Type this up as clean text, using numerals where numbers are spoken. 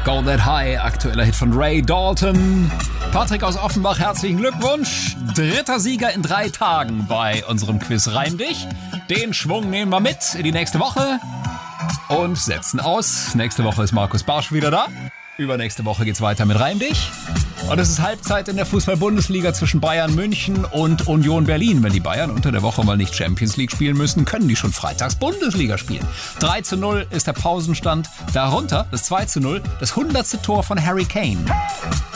Go That High, aktueller Hit von Ray Dalton. Patrick aus Offenbach, herzlichen Glückwunsch. 3. Sieger in 3 Tagen bei unserem Quiz Reim dich. Den Schwung nehmen wir mit in die nächste Woche und setzen aus. Nächste Woche ist Markus Barsch wieder da. Übernächste Woche geht's weiter mit Reim dich. Und es ist Halbzeit in der Fußball-Bundesliga zwischen Bayern München und Union Berlin. Wenn die Bayern unter der Woche mal nicht Champions League spielen müssen, können die schon freitags Bundesliga spielen. 3:0 ist der Pausenstand. Darunter das 2:0, das 100. Tor von Harry Kane.